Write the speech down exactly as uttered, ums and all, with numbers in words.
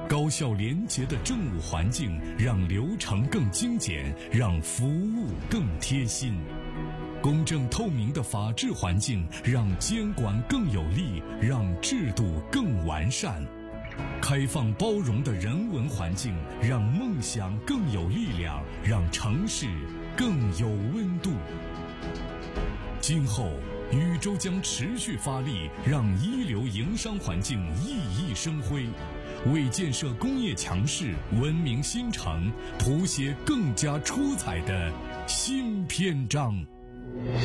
高效廉洁的政务环境让流程更精简，让服务更贴心。公正透明的法治环境让监管更有力，让制度更完善。开放包容的人文环境让梦想更有力量，让城市更有温度。今后禹州将持续发力，让一流营商环境熠熠生辉，为建设工业强市、文明新城谱写更加出彩的新篇章。